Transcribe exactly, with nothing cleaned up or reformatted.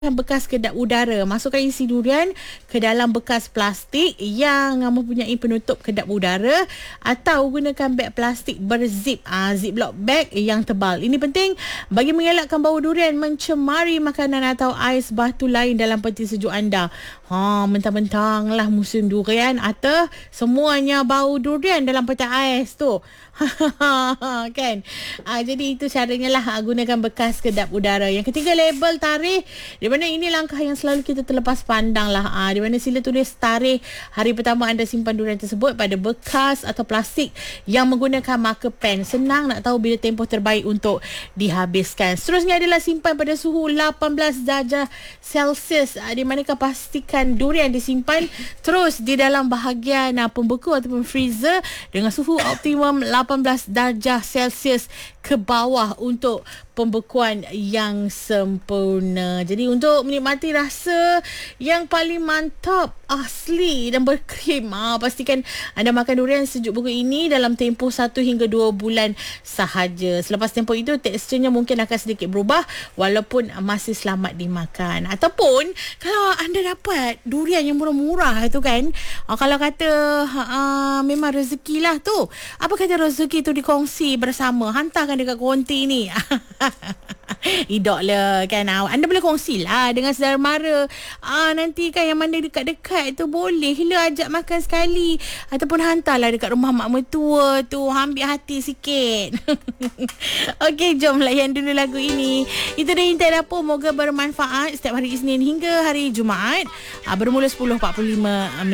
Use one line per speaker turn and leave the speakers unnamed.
bekas kedap udara. Masukkan isi durian ke dalam bekas plastik yang mempunyai penutup kedap udara atau gunakan beg plastik berzip, ah, ziplock bag yang tebal. Ini penting bagi mengelakkan bau durian mencemari makanan atau ais batu lain dalam peti sejuk anda. Ha, mentang-mentang lah musim durian atau semuanya bau durian dalam peti ais tu. Kan? Ah, jadi itu caranya lah, gunakan bekas kedap udara. Yang ketiga, label tarikh. Di mana ini langkah yang selalu kita terlepas pandang lah. Ah, di mana sila tulis tarikh hari pertama anda simpan durian tersebut pada bekas atau plastik yang menggunakan marker pen. Senang nak tahu bila tempoh terbaik untuk dihabiskan. Seterusnya adalah simpan pada suhu lapan belas darjah Celsius. Ah, di manakah pastikan durian disimpan terus di dalam bahagian ah, pembeku ataupun freezer dengan suhu optimum lapan belas darjah Celsius ke bawah untuk pembekuan yang sempurna. Jadi untuk menikmati rasa yang paling mantap, asli dan berkrim, ah, pastikan anda makan durian sejuk beku ini dalam tempoh satu hingga dua bulan sahaja. Selepas tempoh itu teksturnya mungkin akan sedikit berubah walaupun masih selamat dimakan. Ataupun kalau anda dapat durian yang murah-murah itu kan, ah, kalau kata ah, memang rezeki lah tu. Apa kata rezeki tu dikongsi bersama, hantarkan dekat konti ni. Idok lah kan. Anda boleh kongsi lah dengan saudara mara. Ah, nanti kan yang mana dekat-dekat tu boleh lah ajak makan sekali. Ataupun hantarlah dekat rumah mak mertua tu. Ambil hati sikit. Okey, jom layan dulu lagu ini. Itu dia Intai Dapur. Moga bermanfaat setiap hari Isnin hingga hari Jumaat. Ah, bermula sepuluh empat puluh lima